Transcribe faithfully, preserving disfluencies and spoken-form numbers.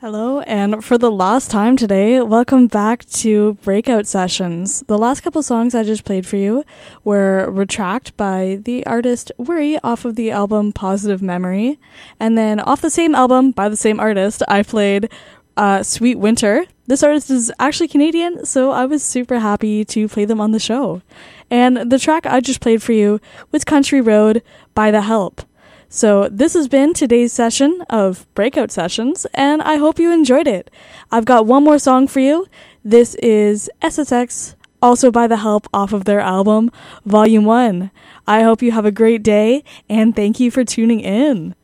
Hello, and for the last time today, welcome back to Breakout Sessions. The last couple songs I just played for you were Retract by the artist Worry off of the album Positive Memory. And then off the same album by the same artist, I played uh, Sweet Winter. This artist is actually Canadian, so I was super happy to play them on the show. And the track I just played for you was Country Road by The Help. So this has been today's session of Breakout Sessions, and I hope you enjoyed it. I've got one more song for you. This is S S X, also by The Help, off of their album Volume one. I hope you have a great day, and thank you for tuning in.